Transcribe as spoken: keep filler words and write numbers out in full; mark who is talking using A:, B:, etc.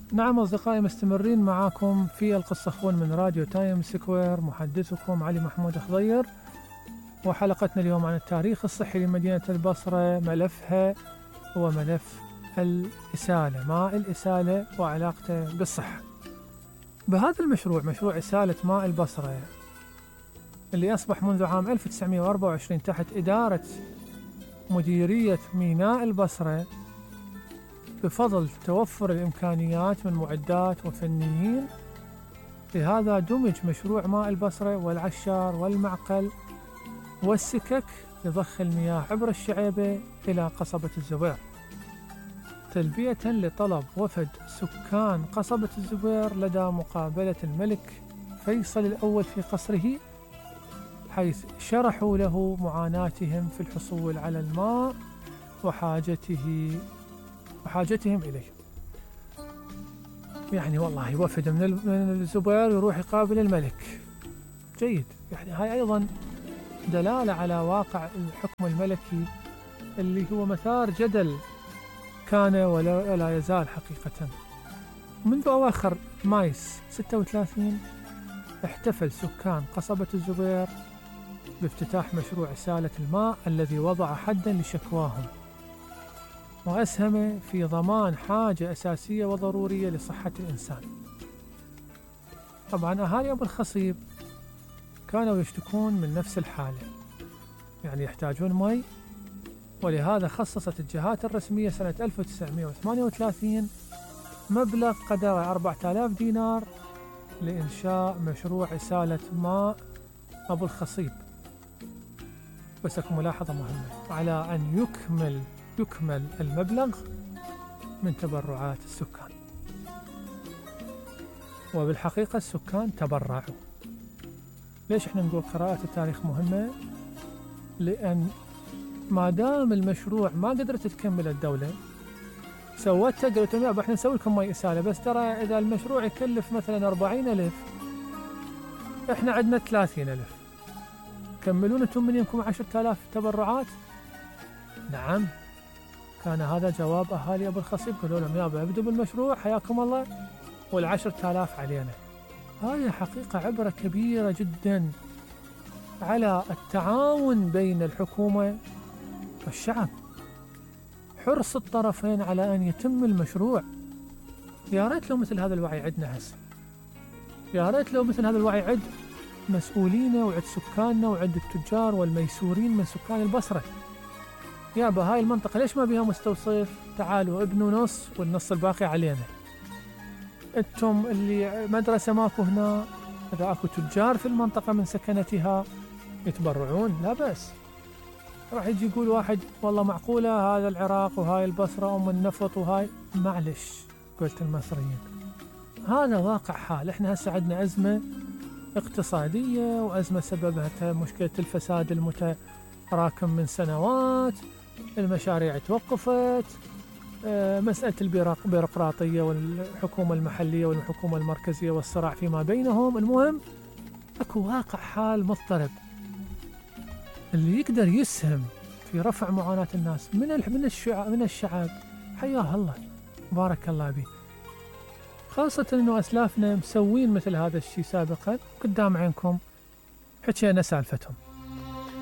A: نعم أصدقائي، مستمرين معاكم في القصة أخوان من راديو تايم سكوير، محدثكم علي محمود خضير. وحلقتنا اليوم عن التاريخ الصحي لمدينة البصرة، ملفها هو ملف الإسالة، ماء الإسالة وعلاقته بالصحة. بهذا المشروع، مشروع إسالة ماء البصرة، اللي أصبح منذ عام ألف وتسعمئة وأربعة وعشرين تحت إدارة مديرية ميناء البصرة، بفضل توفر الإمكانيات من معدات وفنيين، لهذا دمج مشروع ماء البصرة والعشار والمعقل والسكك لضخ المياه عبر الشعيبة إلى قصبة الزبير، تلبية لطلب وفد سكان قصبة الزبير لدى مقابلة الملك فيصل الأول في قصره، حيث شرحوا له معاناتهم في الحصول على الماء وحاجته وحاجتهم إليه. يعني والله وفد من الزبير يروح يقابل الملك، جيد. يعني هاي أيضا دلالة على واقع الحكم الملكي اللي هو مثار جدل كان ولا لا يزال حقيقة. منذ أواخر مايس ستة وثلاثين احتفل سكان قصبة الزبير بافتتاح مشروع إسالة الماء الذي وضع حدا لشكواهم، وأسهم في ضمان حاجة أساسية وضرورية لصحة الإنسان. طبعا أهالي أبو الخصيب كانوا يشتكون من نفس الحالة، يعني يحتاجون مي، ولهذا خصصت الجهات الرسمية سنة ألف وتسعمئة وثمانية وثلاثين مبلغ قدره أربعة آلاف دينار لإنشاء مشروع إسالة ماء أبو الخصيب. بس أكو ملاحظة مهمة، على أن يكمل يكمل المبلغ من تبرعات السكان. وبالحقيقة السكان تبرعوا. ليش احنا نقول قراءة التاريخ مهمة؟ لأن ما دام المشروع ما قدرت تكمل الدولة، سوتها، قالت لهم احنا نسوي لكم مي إسالة، بس ترى إذا المشروع يكلف مثلا أربعين ألف، احنا عندنا ثلاثين ألف، كملون انتم من يمكم عشرة آلاف تبرعات. نعم، كان هذا جواب أهالي أبو الخصيب، قالوا لهم يابا ابدوا بالمشروع حياكم الله، والعشرة آلاف علينا. هذه حقيقة عبرة كبيرة جدا على التعاون بين الحكومة والشعب، حرص الطرفين على أن يتم المشروع. يا ريت لو مثل هذا الوعي عندنا هسه، يا ريت لو مثل هذا الوعي عند مسؤولينا وعند سكاننا وعند التجار والميسورين من سكان البصرة. يا بهاي المنطقة ليش ما بيها مستوصف؟ تعالوا ابنوا نص والنص الباقي علينا. انتم اللي مدرسة ماكو هنا، إذا اكو تجار في المنطقة من سكنتها يتبرعون، لا بأس. راح يجي يقول واحد والله معقولة هذا العراق وهاي البصرة أم النفط وهاي، معلش قلت المصريين، هذا واقع حال. احنا هسه عندنا أزمة اقتصادية، وأزمة سببها مشكلة الفساد المتراكم من سنوات، المشاريع توقفت، مسألة البيروقراطية والحكومة المحلية والحكومة المركزية والصراع فيما بينهم. المهم اكو واقع حال مضطرب. اللي يقدر يسهم في رفع معاناة الناس من من الشعب من الشعب حياه الله، بارك الله به، خاصة انه اسلافنا مسوين مثل هذا الشيء سابقا قدام عينكم، حكينا سالفتهم.